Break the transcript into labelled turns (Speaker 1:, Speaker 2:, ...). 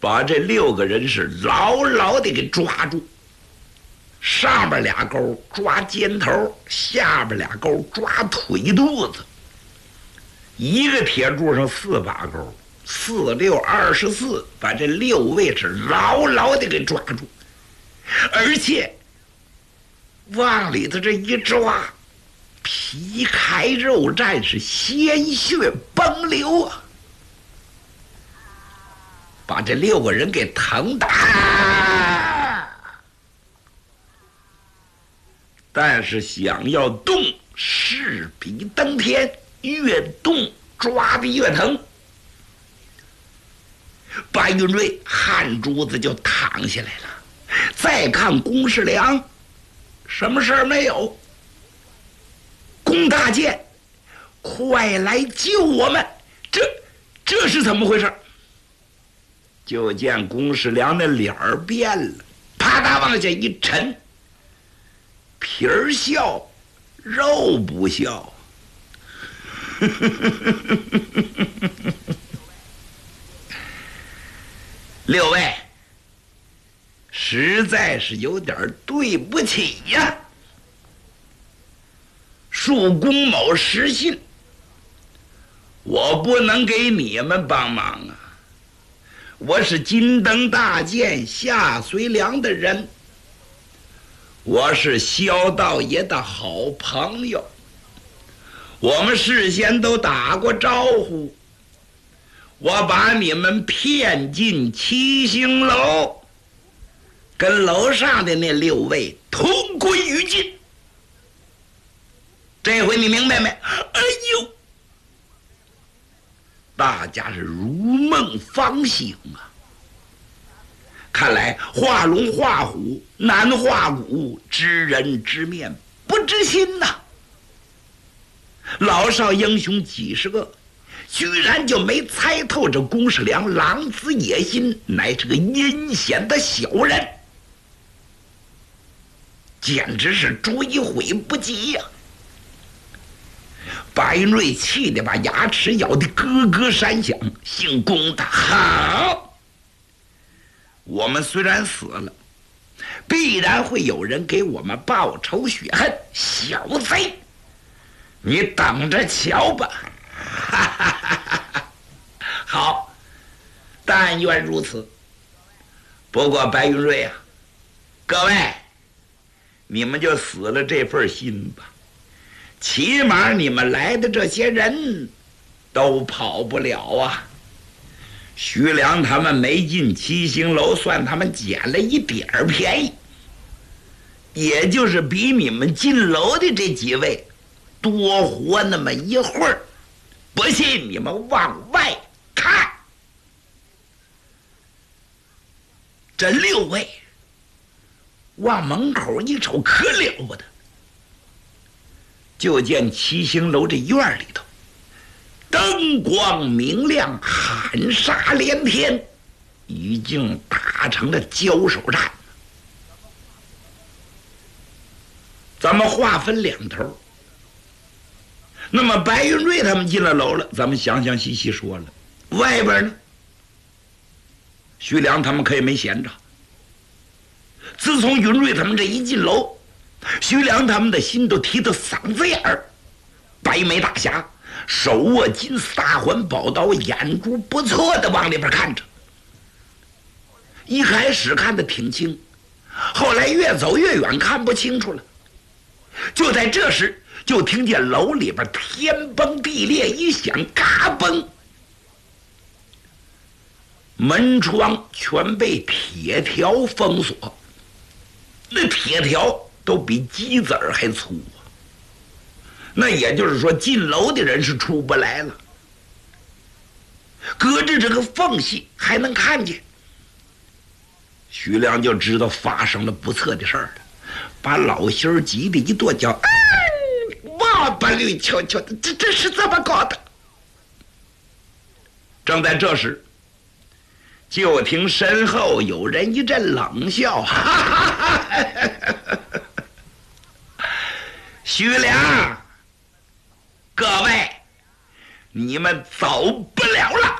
Speaker 1: 把这6个人是牢牢的给抓住，上边2钩抓肩头，下边2钩抓腿肚子，一个铁柱上4把钩，4、6、24，把这6位是牢牢的给抓住，而且往里头这一抓，皮开肉绽，是鲜血崩流啊！把这6个人给疼的，但是想要动，势比登天，越动抓的越疼。白云瑞汗珠子就淌下来了。再看龚世良，什么事儿没有。龚大健，快来救我们！这是怎么回事？就见龚世良的脸儿变了，啪嗒往下一沉，皮儿笑，肉不笑。6位，实在是有点对不起呀。恕龚某失信，我不能给你们帮忙啊。我是金灯大剑夏随良的人，我是萧道爷的好朋友，我们事先都打过招呼。我把你们骗进七星楼，跟楼上的那6位同归于尽。这回你明白没？哎呦，大家是如梦方醒啊！看来画龙画虎难画骨，知人知面不知心呐。老少英雄几十个，居然就没猜透这龚世良狼子野心，乃是个阴险的小人，简直是追悔不及呀！白云瑞气得把牙齿咬得咯咯山响，姓龚的好！我们虽然死了，必然会有人给我们报仇雪恨，小贼，你等着瞧吧！哈哈哈哈！好，但愿如此。不过白云瑞啊，各位，你们就死了这份心吧。起码你们来的这些人都跑不了啊。徐良他们没进七星楼，算他们捡了一点儿便宜，也就是比你们进楼的这几位多活那么一会儿。不信你们往外看，这6位往门口一瞅，可了不得。就见七星楼这院里头灯光明亮，喊杀连天，已经打成了交手战。咱们话分2头。那么白云瑞他们进了楼了，咱们详详细细说了。外边呢，徐良他们可以没闲着。自从云瑞他们这一进楼，徐良他们的心都提到嗓子眼儿。白眉大侠手握金丝大环宝刀，眼珠不错的往里边看着。一开始看得挺清，后来越走越远，看不清楚了。就在这时，就听见楼里边天崩地裂一响，嘎嘣，门窗全被铁条封锁，那铁条都比鸡子儿还粗啊！那也就是说，进楼的人是出不来了。隔着这个缝隙还能看见。徐良就知道发生了不测的事儿了，把老心儿急得一跺脚：“哇吧绿球球的，这是怎么搞的？”正在这时，就听身后有人一阵冷笑：“哈哈哈！徐良，各位，你们走不了了。”